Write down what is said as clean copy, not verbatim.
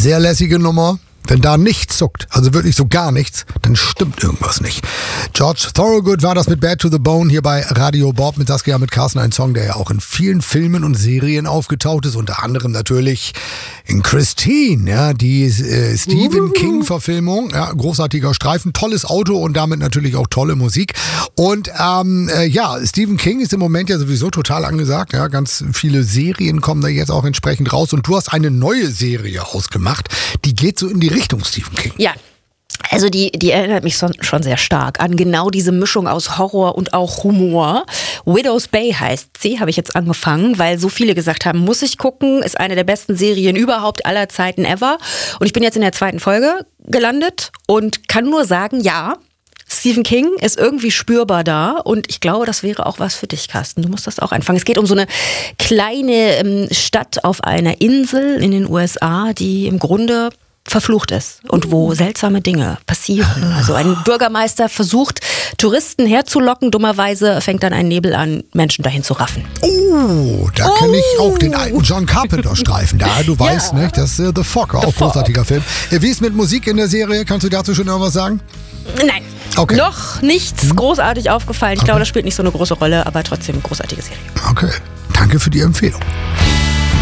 Sehr lässige Nummer. Wenn da nichts zuckt, also wirklich so gar nichts, dann stimmt irgendwas nicht. George Thorogood war das mit Bad to the Bone hier bei Radio Bob mit Saskia, mit Carsten. Ein Song, der ja auch in vielen Filmen und Serien aufgetaucht ist. Unter anderem natürlich in Christine, ja, die Stephen King-Verfilmung. Ja, großartiger Streifen, tolles Auto und damit natürlich auch tolle Musik. Und Stephen King ist im Moment ja sowieso total angesagt. Ja, ganz viele Serien kommen da jetzt auch entsprechend raus. Und du hast eine neue Serie ausgemacht, die geht so in die Richtung Stephen King. Ja. Also die erinnert mich schon sehr stark an genau diese Mischung aus Horror und auch Humor. Widow's Bay heißt sie, habe ich jetzt angefangen, weil so viele gesagt haben, muss ich gucken, ist eine der besten Serien überhaupt aller Zeiten ever. Und ich bin jetzt in der 2. Folge gelandet und kann nur sagen, ja, Stephen King ist irgendwie spürbar da und ich glaube, das wäre auch was für dich, Carsten. Du musst das auch anfangen. Es geht um so eine kleine Stadt auf einer Insel in den USA, die im Grunde verflucht ist und wo seltsame Dinge passieren. Also ein Bürgermeister versucht, Touristen herzulocken. Dummerweise fängt dann ein Nebel an, Menschen dahin zu raffen. Oh, da kenne ich auch den alten John Carpenter-Streifen. Da, du weißt, nicht? Das ist The Fog, auch großartiger Film. Wie ist mit Musik in der Serie? Kannst du dazu schon irgendwas sagen? Nein. Okay. Noch nichts großartig aufgefallen. Ich glaube, das spielt nicht so eine große Rolle, aber trotzdem großartige Serie. Okay. Danke für die Empfehlung.